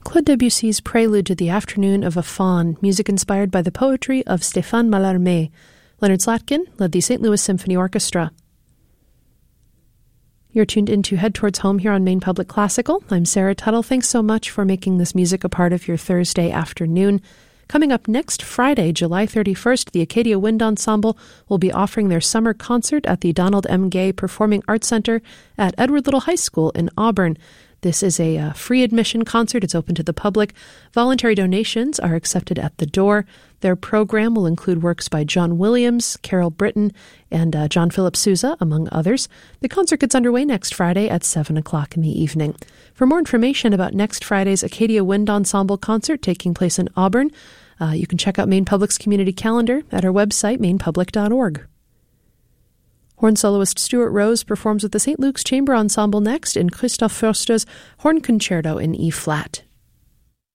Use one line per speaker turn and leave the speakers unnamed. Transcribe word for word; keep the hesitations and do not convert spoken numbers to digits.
Claude Debussy's Prelude to the Afternoon of a Faun, music inspired by the poetry of Stéphane Mallarmé. Leonard Slatkin led the Saint Louis Symphony Orchestra. You're tuned in to Head Towards Home here on Maine Public Classical. I'm Sarah Tuttle. Thanks so much for making this music a part of your Thursday afternoon. Coming up next Friday, July thirty-first, the Acadia Wind Ensemble will be offering their summer concert at the Donald M. Gay Performing Arts Center at Edward Little High School in Auburn. This is a uh, free admission concert. It's open to the public. Voluntary donations are accepted at the door. Their program will include works by John Williams, Carol Britton, and uh, John Philip Sousa, among others. The concert gets underway next Friday at seven o'clock in the evening. For more information about next Friday's Acadia Wind Ensemble concert taking place in Auburn, uh, you can check out Maine Public's community calendar at our website, maine public dot org. Horn soloist Stuart Rose performs with the Saint Luke's Chamber Ensemble next in Christoph Förster's Horn Concerto in E-flat.